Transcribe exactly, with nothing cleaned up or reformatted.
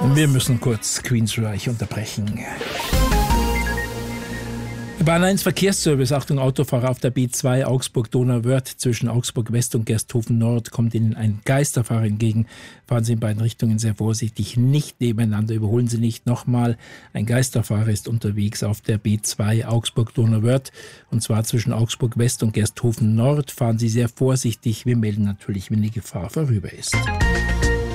Wir müssen kurz Queensrÿche unterbrechen. Bahn eins Verkehrsservice, Achtung Autofahrer auf der B zwei Augsburg-Donauwörth zwischen Augsburg West und Gersthofen Nord kommt Ihnen ein Geisterfahrer entgegen. Fahren Sie in beiden Richtungen sehr vorsichtig, nicht nebeneinander, überholen Sie nicht. Nochmal, ein Geisterfahrer ist unterwegs auf der B zwei Augsburg-Donauwörth und zwar zwischen Augsburg West und Gersthofen Nord. Fahren Sie sehr vorsichtig, wir melden natürlich, wenn die Gefahr vorüber ist.